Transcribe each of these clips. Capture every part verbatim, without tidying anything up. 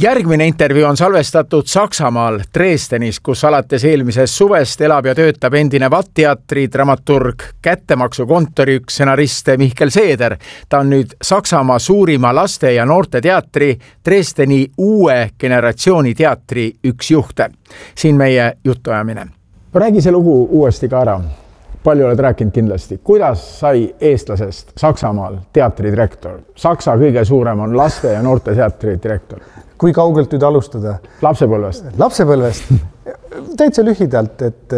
Järgmine intervjuu on salvestatud Saksamaal Dresdenis, kus alates eelmisest suvest elab ja töötab endine VAT-teatri dramaturg, kättemaksukontori üks stsenarist Mihkel Seeder. Ta on nüüd Saksamaa suurima laste- ja noorteteatri Dresdeni uue generatsiooni teatri üks juhte. Siin meie jutuajamine. Räägi see lugu uuesti ka ära. Palju oled rääkinud kindlasti. Kuidas sai eestlasest Saksamaal teatridirektor? Saksa kõige suurem on laste- ja noorte teatri direktor. Kui kaugelt nüüd alustada? Lapsepõlvest. Lapsepõlvest. Täitsa lühidalt, et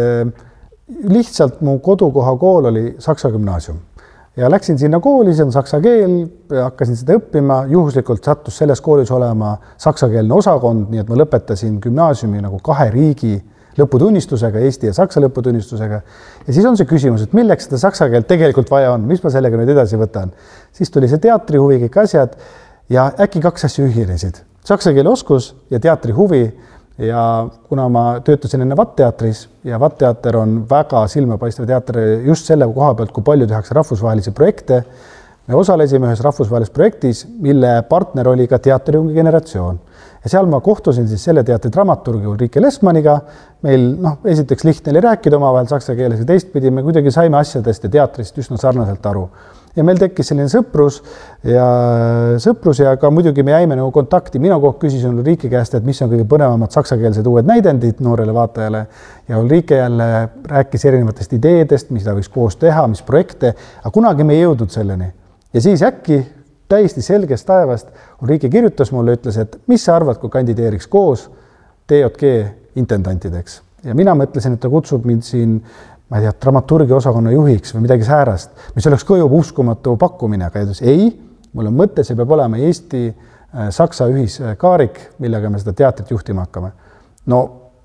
lihtsalt mu kodukoha kool oli Saksa gümnaasium. Ja läksin sinna kooli, see on saksa keel, hakkasin seda õppima. Juhuslikult sattus selles koolis olema saksakeelne osakond, nii et ma lõpetasin gümnaasiumi nagu kahe riigi lõputunnistusega, Eesti ja Saksa lõputunnistusega. Ja siis on see küsimus, et milleks seda saksa keelt tegelikult vaja on, mis ma sellega nüüd edasi võtan. Siis tuli see teatri huvi, kõik asjad ja äkki kaks asja ühinesid. Saksa keele oskus ja teatri huvi ja kuna ma töötasin enne VAT-teatris ja VAT-teater on väga silmapaistev teater just selle koha pealt, kui palju tehakse rahvusvahelisi projekte. Me osalesime ühes rahvusvahelises projektis, mille partner oli ka teatriungi generatsioon. Ja seal ma kohtusin siis selle teatri dramaturgi Ulrike Lessmanniga. Meil noh, esiteks lihtne oli rääkida omavahel saksa keeles ja teistpidi me kuidagi saime asjadest ja teatrist üsna sarnaselt aru. Ja meil tekkis selline sõprus ja sõprus ja ka muidugi me jäime nagu kontakti. Mina kogu küsisin Ulrike käest, et mis on kõige põnevamad saksakeelsed uued näidendid noorele vaatajale. Ja Ulrike jälle rääkis erinevatest ideedest, mis ta võiks koos teha, mis projekte, aga kunagi me ei jõudnud selleni. Ja siis äkki täiesti selgest taevast Ulrike kirjutas mulle, ütles, et mis sa arvad, kui kandideeriks koos T J G intendantideks. Ja mina mõtlesin, et ta kutsub mind siin, ma ei tea, dramaturgi osakonna juhiks või midagi säärast, mis oleks ka juba uskumatu pakkumine, aga ütles, ei, mul on mõte, see peab olema Eesti-Saksa ühiskaarik, millega me seda teatrit juhtima hakkame. No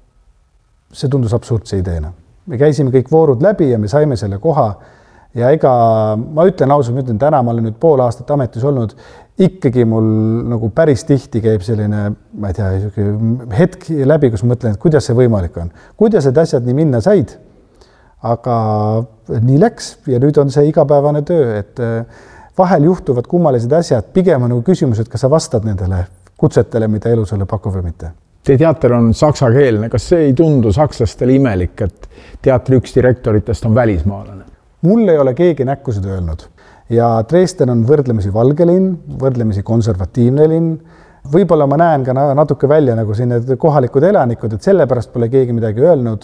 see tundus absurdse ideena. Me käisime kõik voorud läbi ja me saime selle koha ja ega ma ütlen ausalt, ma ütlen täna, ma olen nüüd pool aastat ametis olnud, ikkagi mul nagu päris tihti käib selline, ma ei tea, hetk läbi, kus mõtlen, et kuidas see võimalik on. Kuidas need asjad nii minna said, aga nii läks ja nüüd on see igapäevane töö, et vahel juhtuvad kummalised asjad, pigem on nagu küsimus, et kas sa vastad nendele kutsetele, mida elu sulle pakub või mitte. Teie teater on saksakeelne. Kas see ei tundu sakslastele imelik, et teatri üks direktoritest on välismaalane? Mul ei ole keegi näkku seda öelnud ja Dresden on võrdlemisi valge linn, võrdlemisi konservatiivne linn. Võib-olla ma näen ka natuke välja nagu siin need kohalikud elanikud, et sellepärast pole keegi midagi öelnud.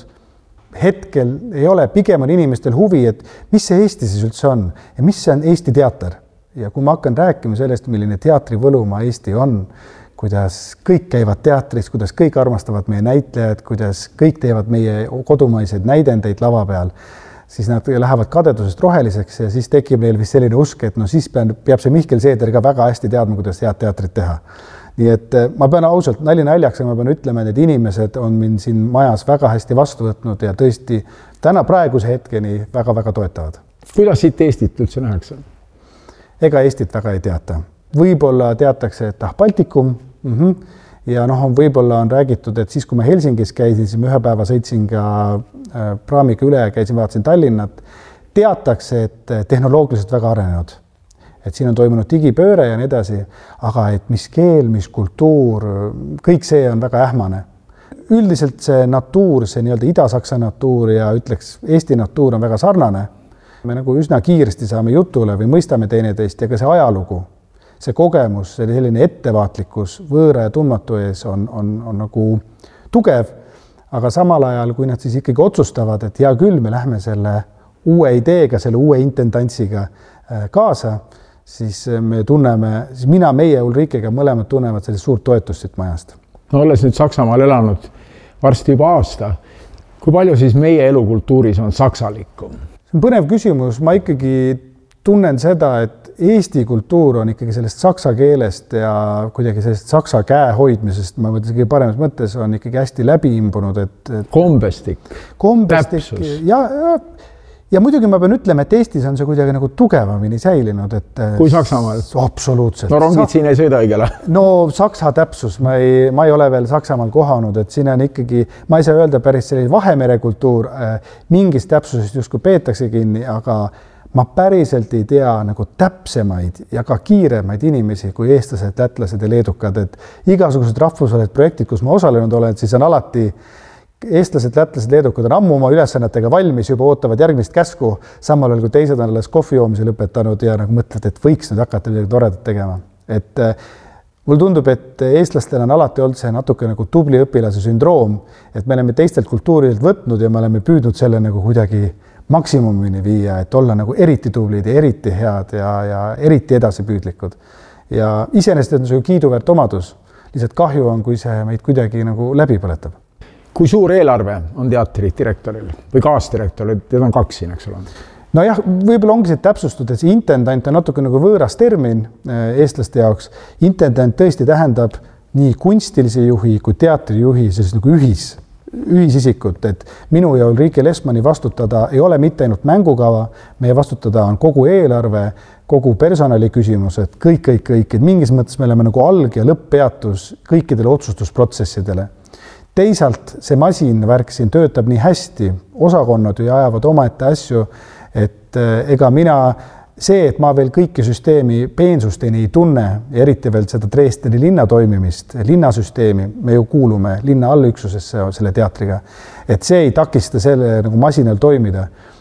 Hetkel ei ole, pigem on inimestel huvi, et mis see Eesti siis üldse on ja mis see on Eesti teater. Ja kui ma hakkan rääkima sellest, milline teatri võlumaa Eesti on, kuidas kõik käivad teatris, kuidas kõik armastavad meie näitlejad, kuidas kõik teevad meie kodumaiseid näidendeid lava peal, siis nad lähevad kadedusest roheliseks ja siis tekib neil vist selline usk, et no siis peab see Mihkel Seeder ka väga hästi teadma, kuidas head teatrit teha. Nii et ma pean ausalt nali naljaks, ma pean ütlema, et inimesed on mind siin majas väga hästi vastu võtnud ja tõesti täna praeguse hetkeni väga-väga toetavad. Kuidas siit Eestit üldse nähakse? Ega Eestit väga ei teata. Võib-olla teatakse, et ah, Baltikum, mm-hmm. ja noh, on võib-olla on räägitud, et siis kui ma Helsingis käisin, siis ma ühe päeva sõitsin ka praamiga üle ja käisin, vaatasin Tallinnat, teatakse, et tehnoloogiliselt väga arenenud. Et siin on toimunud digipööre ja nii edasi, aga et mis keel, mis kultuur, kõik see on väga ähmane. Üldiselt see natuur, see nii-öelda Ida-Saksa natuur ja ütleks Eesti natuur on väga sarnane. Me nagu üsna kiiresti saame jutule või mõistame teineteist ja ka see ajalugu. See kogemus, see selline ettevaatlikkus võõra ja tundmatu ees on, on, on nagu tugev, aga samal ajal, kui nad siis ikkagi otsustavad, et hea küll, me lähme selle uue ideega, selle uue intendantsiga kaasa, siis me tunneme, siis mina, meie Ulrikega mõlemad tunnevad sellist suurt toetust siit majast. No olles nüüd Saksamaal elanud varsti juba aasta, kui palju siis meie elukultuuris on saksalikum? See on põnev küsimus, ma ikkagi tunnen seda, et Eesti kultuur on ikkagi sellest saksa keelest ja kuidagi sellest saksa käe hoidmisest, ma mõtlen, kõige paremas mõttes on ikkagi hästi läbi imbunud, et, et kombestik, kombestik ja, ja, ja muidugi ma pean ütlema, et Eestis on see kuidagi nagu tugevamini säilinud, et kui Saksamaal? Absoluutselt. No rongid siin ei sõida õigele. No saksa täpsus, ma ei, ma ei ole veel Saksamaal kohanud, et siin on ikkagi, ma ei saa öelda päris selline Vahemere kultuur, mingist täpsusest justkui peetakse kinni, aga ma päriselt ei tea nagu täpsemaid ja ka kiiremaid inimesi kui eestlased, lätlased ja leedukad, et igasugused rahvusvahelised projektid, kus ma osalenud olen, siis on alati eestlased, lätlased, leedukad on ammu oma ülesannetega valmis, juba ootavad järgmist käsku, samal ajal kui teised on alles kohvi joomise lõpetanud ja nagu mõtled, et võiks nüüd hakata midagi toredat tegema. Et mul tundub, et eestlastel on alati olnud see natuke nagu tubli õpilase sündroom, et me oleme teistelt kultuurilt võtnud ja me oleme püüdnud selle nagu kuidagi maksimumini viia, et olla nagu eriti tublid ja eriti head ja, ja eriti edasipüüdlikud. Ja iseenesest on see ju kiiduväärt omadus. Lihtsalt kahju on, kui see meid kuidagi nagu läbi põletab. Kui suur eelarve on teatri direktoril või kaasdirektoril? Need on kaks siin, eks ole. No jah, võib-olla ongi see täpsustud, et see intendant on natuke nagu võõras termin eestlaste jaoks. Intendant tõesti tähendab nii kunstilise juhi kui teatrijuhi, sellist nagu ühis, ühisisikut, et minu ja Ulrike Lesmani vastutada ei ole mitte ainult mängukava, meie vastutada on kogu eelarve, kogu personali küsimused, kõik, kõik, kõik, et mingis mõttes me oleme nagu alg- ja lõpppeatus kõikidele otsustusprotsessidele. Teisalt see masinvärk siin töötab nii hästi, osakonnad ju ajavad omaette asju, et ega mina, see, et ma veel kõiki süsteemi peensusteni ei tunne, eriti veel seda Dresdeni linna toimimist, linnasüsteemi, me ju kuulume linna allüksusesse selle teatriga, et see ei takista selle nagu masinal toimida.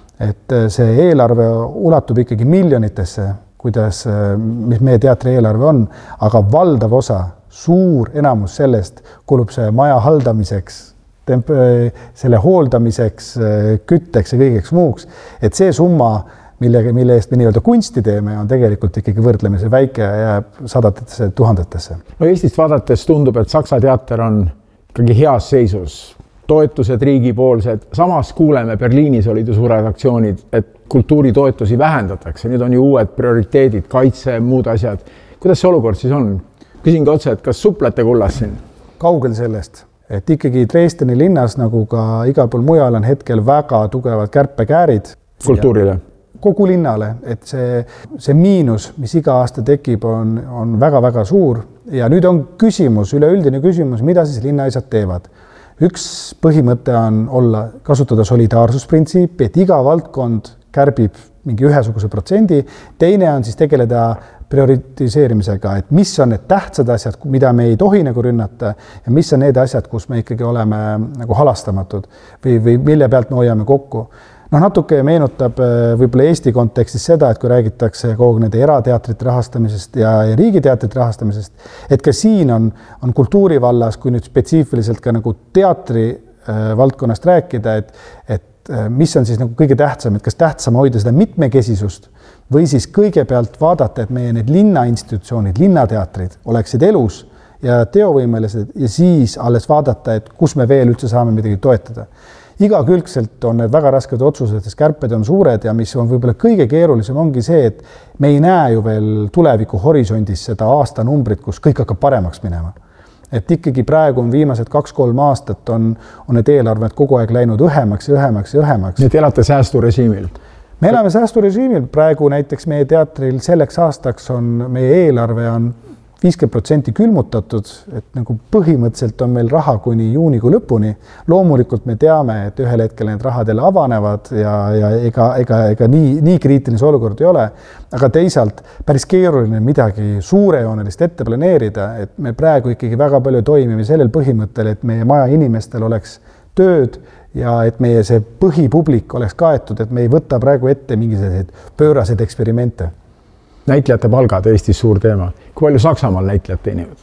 Et see eelarve ulatub ikkagi miljonitesse, kuidas, mis meie teatri eelarve on, aga valdav osa, suur enamus sellest kulub see maja haldamiseks, temp selle hooldamiseks, kütteks ja kõigeks muuks, et see summa, millega, mille eest me nii-öelda kunsti teeme, on tegelikult ikkagi võrdlemisi väike ja jääb sadatesse tuhandetesse. No Eestist vaadates tundub, et Saksa teater on ikkagi heas seisus. Toetused riigipoolsed, samas kuuleme, Berliinis olid ju suured aktsioonid, et kultuuritoetusi vähendatakse, nüüd on ju uued prioriteedid, kaitse, muud asjad. Kuidas see olukord siis on? Küsingi otse, et kas suplete kullas siin? Kaugel sellest, et ikkagi Dresdeni linnas, nagu ka igal pool mujal, on hetkel väga tugevad kärpekäärid. Kultuurile? Kogu linnale, et see, see miinus, mis iga aasta tekib, on, on väga-väga suur. Ja nüüd on küsimus, üleüldine küsimus, mida siis linnaisad teevad. Üks põhimõte on olla, kasutada solidaarsusprintsiipi, et iga valdkond kärbib mingi ühesuguse protsendi. Teine on siis tegeleda prioritiseerimisega, et mis on need tähtsad asjad, mida me ei tohi nagu rünnata ja mis on need asjad, kus me ikkagi oleme nagu halastamatud või, või mille pealt me hoiame kokku. No natuke meenutab võib-olla Eesti kontekstis seda, et kui räägitakse kogu nende erateatrite rahastamisest ja riigiteatrite rahastamisest, et ka siin on, on kultuurivallas, kui nüüd spetsiifiliselt ka nagu teatri valdkonnast rääkida, et, et mis on siis nagu kõige tähtsam, et kas tähtsam hoida seda mitmekesisust või siis kõigepealt vaadata, et meie need linnainstitutsioonid, linnateatrid oleksid elus ja teovõimelised ja siis alles vaadata, et kus me veel üldse saame midagi toetada. Igakülgselt on need väga rasked otsused, sest kärped on suured ja mis on võib-olla kõige keerulisem ongi see, et me ei näe ju veel tuleviku horisondis seda aastanumbrit, kus kõik hakkab paremaks minema. Et ikkagi praegu on viimased kaks-kolm aastat on, on need eelarved kogu aeg läinud õhemaks ja õhemaks ja õhemaks. Nii et elate säästurežiimil? Me elame säästurežiimil. Praegu näiteks meie teatril selleks aastaks on meie eelarve on viiskümmend protsenti külmutatud, et nagu põhimõtteliselt on meil raha kuni juunikuu lõpuni. Loomulikult me teame, et ühel hetkel need rahad jälle avanevad ja, ja ega, ega, ega nii, nii kriitiline olukord ei ole, aga teisalt päris keeruline midagi suurejoonelist ette planeerida, et me praegu ikkagi väga palju toimime sellel põhimõttel, et meie maja inimestel oleks tööd ja et meie see põhipublik oleks kaetud, et me ei võta praegu ette mingisuguseid pööraseid eksperimente. Näitlejate palgad Eestis suur teema. Kui palju Saksamaal näitlejad teenivad?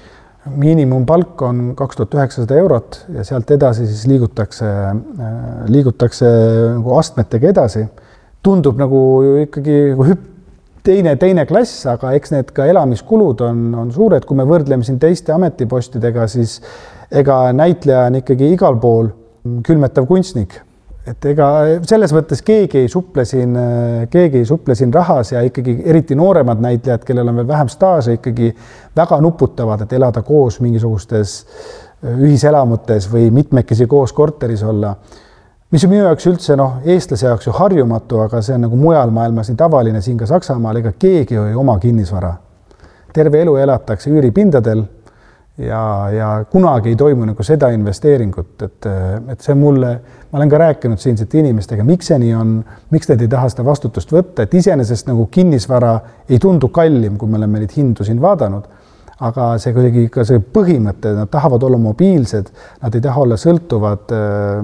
Miinimumpalk on kaks tuhat üheksasada eurot ja sealt edasi siis liigutakse, liigutakse nagu astmetega edasi. Tundub nagu ikkagi hüpp, teine, teine klass, aga eks need ka elamiskulud on, on suured. Kui me võrdleme siin teiste ametipostidega, siis ega näitleja on ikkagi igal pool külmetav kunstnik. Et ega selles mõttes keegi ei suple siin, keegi ei suple siin rahas ja ikkagi eriti nooremad näitlejad, kellel on veel vähem staaže, ikkagi väga nuputavad, et elada koos mingisugustes ühiselamutes või mitmekesi koos korteris olla. Mis on minu jaoks üldse noh, eestlase jaoks ju harjumatu, aga see on nagu mujal maailmas nii tavaline, siin ka Saksamaal, ega keegi ei oma kinnisvara. Terve elu elatakse üüripindadel ja, ja kunagi ei toimu nagu seda investeeringut, et, et see mulle, ma olen ka rääkinud siinsete inimestega, miks see nii on, miks nad ei taha seda vastutust võtta, et iseenesest nagu kinnisvara ei tundu kallim, kui me oleme neid hindu siin vaadanud, aga see kuidagi ka see põhimõte, nad tahavad olla mobiilsed, nad ei taha olla sõltuvad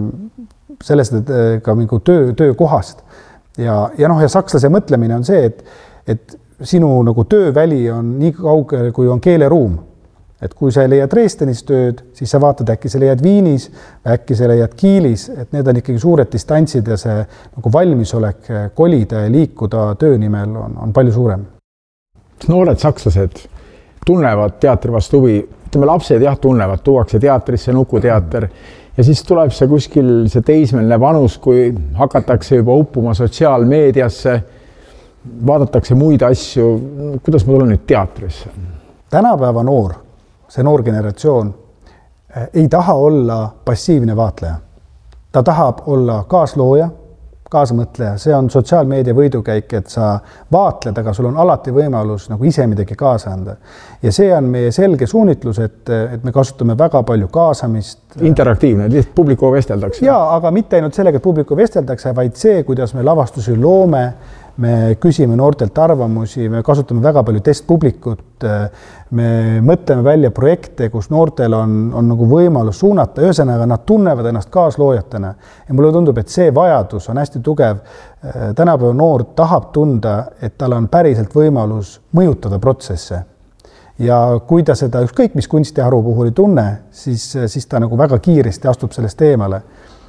sellest, et ka mingi töö, töökohast. Ja, ja noh, ja sakslase mõtlemine on see, et, et sinu nagu tööväli on nii kaugel, kui on keeleruum. Et kui sa leiad Dresdenis tööd, siis sa vaatad, äkki sa leiad Viinis, äkki sa leiad Kiilis, et need on ikkagi suured distantsid ja see nagu valmisolek kolida ja liikuda töö nimel on, on palju suurem. Noored sakslased tunnevad teatri vastu huvi, ütleme lapsed jah tunnevad, tuuakse teatrisse, Nukuteater ja siis tuleb see kuskil see teismeline vanus, kui hakatakse juba uppuma sotsiaalmeediasse, vaadatakse muid asju, kuidas ma tulen nüüd teatrisse? Tänapäeva noor, see noor generatsioon ei taha olla passiivne vaatleja. Ta tahab olla kaaslooja, kaasamõtleja, see on sotsiaalmeedia võidukäik, et sa vaatled, aga sul on alati võimalus nagu ise midagi kaasa anda. Ja see on meie selge suunitlus, et, et me kasutame väga palju kaasamist. Interaktiivne, lihtsalt publiku vesteldakse. Jaa, aga mitte ainult sellega, et publiku vesteldakse, vaid see, kuidas me lavastusi loome, me küsime noortelt arvamusi, me kasutame väga palju testpublikut, me mõtleme välja projekte, kus noortel on, on nagu võimalus suunata, ühesõnaga nad tunnevad ennast kaasloojatena. Ja mulle tundub, et see vajadus on hästi tugev. Tänapäeva noor tahab tunda, et tal on päriselt võimalus mõjutada protsesse. Ja kui ta seda ükskõik mis kunstiharu puhul ei tunne, siis, siis ta nagu väga kiiresti astub sellest eemale.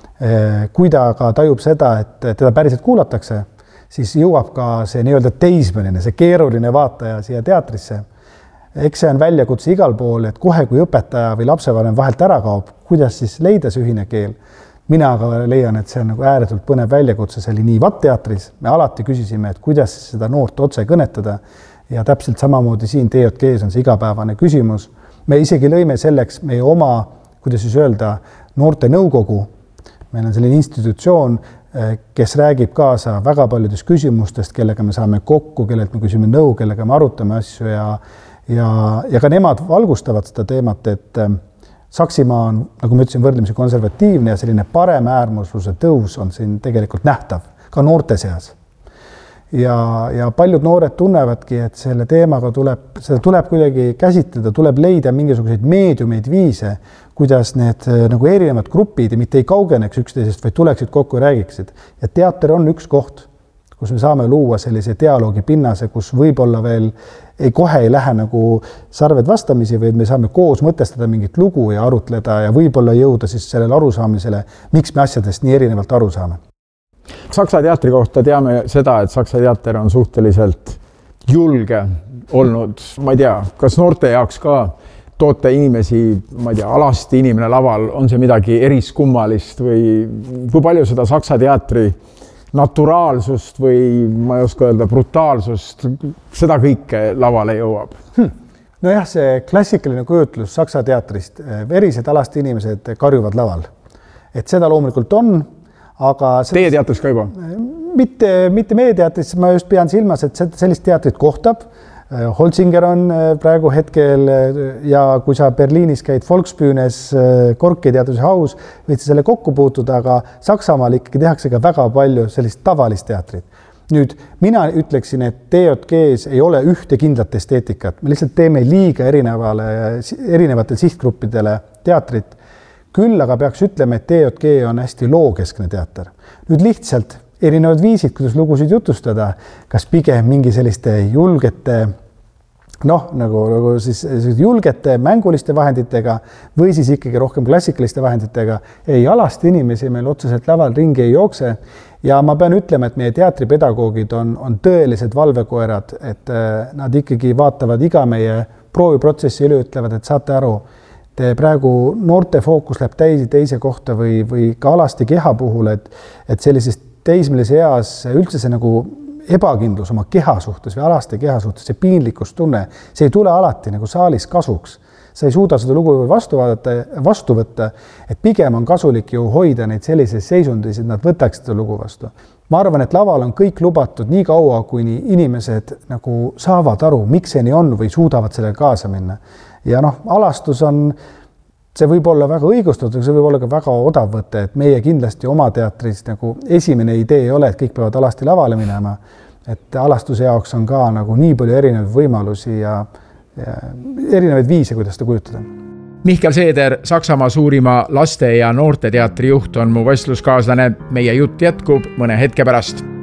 Kui ta aga tajub seda, et teda päriselt kuulatakse, siis jõuab ka see nii-öelda teismeline, see keeruline vaataja siia teatrisse. Eks see on väljakutse igal pool, et kohe kui õpetaja või lapsevanem vahelt ära kaob, kuidas siis leida see ühine keel. Mina aga leian, et see on nagu ääretult põnev väljakutse, see oli nii Vatt-teatris. Me alati küsisime, et kuidas seda noort otse kõnetada ja täpselt samamoodi siin T J G-s on see igapäevane küsimus. Me isegi lõime selleks meie oma, kuidas siis öelda, noorte nõukogu. Meil on selline institutsioon, kes räägib kaasa väga paljudest küsimustest, kellega me saame kokku, kellelt me küsime nõu, kellega me arutame asju ja, ja, ja ka nemad valgustavad seda teemat, et Saksimaa on, nagu ma ütlesin, võrdlemisi konservatiivne ja selline parem äärmusluse tõus on siin tegelikult nähtav, ka noorte seas. Ja, ja paljud noored tunnevadki, et selle teemaga tuleb, seda tuleb kuidagi käsitleda, tuleb leida mingisuguseid meediumeid viise, kuidas need nagu erinevad grupid mitte ei kaugeneks üksteisest, vaid tuleksid kokku ja räägiksid. Ja teater on üks koht, kus me saame luua sellise dialoogi pinnase, kus võib-olla veel ei kohe ei lähe nagu sarved vastamisi, vaid me saame koos mõtestada mingit lugu ja arutleda ja võib-olla jõuda siis sellele arusaamisele, miks me asjadest nii erinevalt aru saame. Saksa teatri kohta teame seda, et Saksa teater on suhteliselt julge olnud, ma ei tea, kas noorte jaoks ka toote inimesi, ma ei tea, alasti inimene laval, on see midagi eriskummalist või kui palju seda Saksa teatri naturaalsust või ma ei oska öelda brutaalsust, seda kõike lavale jõuab? Hmm. No jah, see klassikaline kujutlus Saksa teatrist, verised alasti inimesed karjuvad laval. Et seda loomulikult on, aga... Teie teatris ka juba? Mitte, mitte meie teatris, ma just pean silmas, et sellist teatrit kohtab. Holzinger on praegu hetkel ja kui sa Berliinis käid Volksbühnes Korki teatris haus, võid selle kokku puutuda, aga Saksamaal ikkagi tehakse ka väga palju sellist tavalist teatrit. Nüüd, mina ütleksin, et T J G-s ei ole ühte kindlat esteetikat. Me lihtsalt teeme liiga erinevale, erinevatele sihtgruppidele teatrit. Küll aga peaks ütlema, et T J G on hästi lookeskne teater. Nüüd lihtsalt erinevad viisid, kuidas lugusid jutustada, kas pigem mingi selliste julgete, noh, nagu, nagu siis julgete mänguliste vahenditega või siis ikkagi rohkem klassikaliste vahenditega. Ei, alasti inimesi meil otseselt laval ringi ei jookse ja ma pean ütlema, et meie teatripedagoogid on, on tõelised valvekoerad, et nad ikkagi vaatavad iga meie prooviprotsessi üle, ütlevad, et saate aru, te praegu noorte fookus läheb täisi teise kohta või, või ka alasti keha puhul, et, et sellisest teismelise eas üldse see nagu ebakindlus oma keha suhtes või alaste keha suhtes, see piinlikust tunne, see ei tule alati nagu saalis kasuks. Sa ei suuda seda lugu vastu vaadata, vastu võtta, et pigem on kasulik ju hoida neid sellises seisundis, et nad võtaksid seda lugu vastu. Ma arvan, et laval on kõik lubatud nii kaua, kuni inimesed nagu saavad aru, miks see nii on või suudavad sellega kaasa minna. ja noh, alastus on, see võib olla väga õigustatud, see võib olla ka väga odav võte, et meie kindlasti oma teatris nagu esimene idee ei ole, et kõik peavad alasti lavale minema, et alastuse jaoks on ka nagu nii palju erinevaid võimalusi ja, ja erinevaid viise, kuidas seda kujutada. Mihkel Seeder, Saksamaa suurima laste- ja noorteteatri juht on mu vestluskaaslane. Meie jutt jätkub mõne hetke pärast.